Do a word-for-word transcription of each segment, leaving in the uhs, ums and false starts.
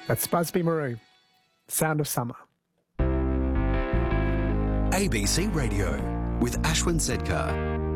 That's Busby Marou, Sound of Summer. A B C Radio with Ashwin Sedkar.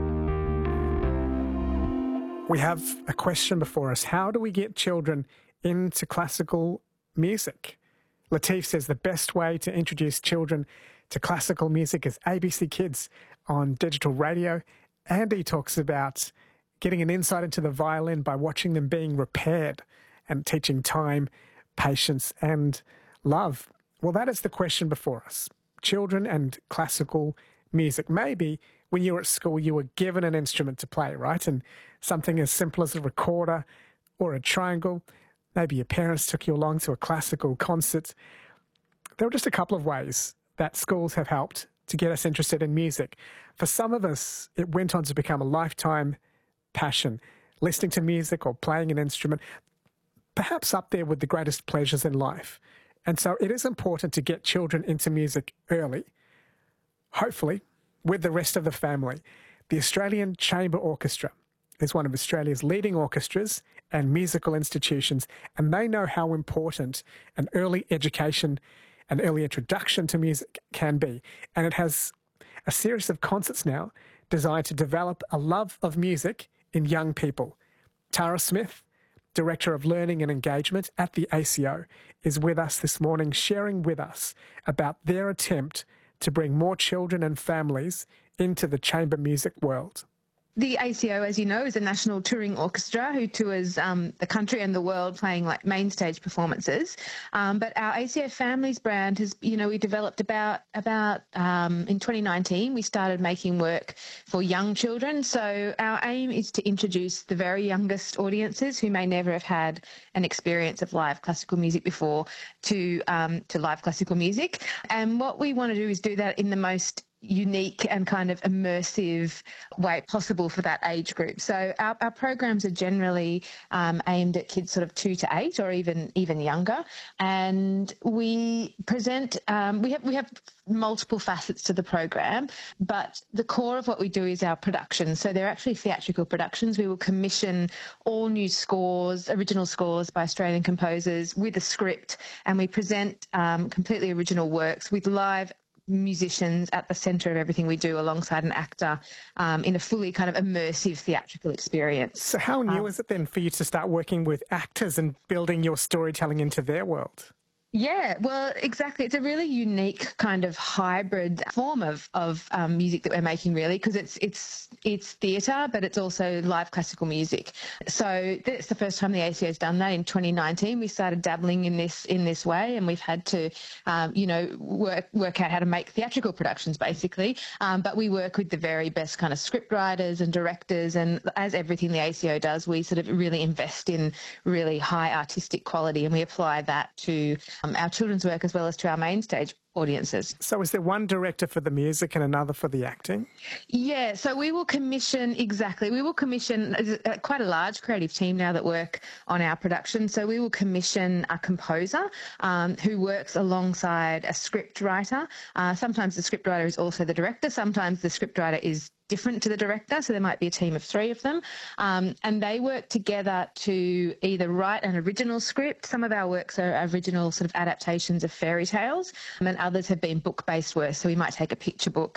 We have a question before us. How do we get children into classical music? Latif says the best way to introduce children to classical music is A B C Kids on digital radio. Andy talks about getting an insight into the violin by watching them being repaired and teaching time, patience and love. Well, that is the question before us. Children and classical music. Maybe when you were at school you were given an instrument to play, right? And something as simple as a recorder or a triangle. Maybe your parents took you along to a classical concert. There are just a couple of ways that schools have helped to get us interested in music. For some of us, it went on to become a lifetime passion, listening to music or playing an instrument, perhaps up there with the greatest pleasures in life. And so it is important to get children into music early, hopefully with the rest of the family. The Australian Chamber Orchestra is one of Australia's leading orchestras and musical institutions, and they know how important an early education, an early introduction to music can be. And it has a series of concerts now designed to develop a love of music in young people. Tara Smith, Director of Learning and Engagement at the A C O, is with us this morning, sharing with us about their attempt to bring more children and families into the chamber music world. The A C O, as you know, is a national touring orchestra who tours um, the country and the world playing like main stage performances. Um, but our A C O Families brand has, you know, we developed about, about um, in twenty nineteen, we started making work for young children. So our aim is to introduce the very youngest audiences who may never have had an experience of live classical music before to, um, to live classical music. And what we want to do is do that in the most unique and kind of immersive way possible for that age group. So our, our programs are generally um, aimed at kids sort of two to eight or even even younger, and we present um, we have we have multiple facets to the program, but the core of what we do is our productions. So they're actually theatrical productions. We will commission all new scores, original scores by Australian composers with a script, and we present um, completely original works with live musicians at the centre of everything we do alongside an actor um, in a fully kind of immersive theatrical experience. So how new um, is it then for you to start working with actors and building your storytelling into their world? Yeah, well, exactly. It's a really unique kind of hybrid form of of um, music that we're making, really, because it's it's it's theatre, but it's also live classical music. So that's the first time the A C O has done that. In twenty nineteen, we started dabbling in this in this way, and we've had to, um, you know, work work out how to make theatrical productions, basically. Um, but we work with the very best kind of script writers and directors, and as everything the A C O does, we sort of really invest in really high artistic quality, and we apply that to Um, our children's work as well as to our main stage audiences. So is there one director for the music and another for the acting? Yeah, so we will commission, exactly, we will commission uh, quite a large creative team now that work on our production. So we will commission a composer um, who works alongside a script writer. Uh, sometimes the script writer is also the director, sometimes the script writer is different to the director, so there might be a team of three of them, um, and they work together to either write an original script. Some of our works are original sort of adaptations of fairy tales, and others have been book-based works, so we might take a picture book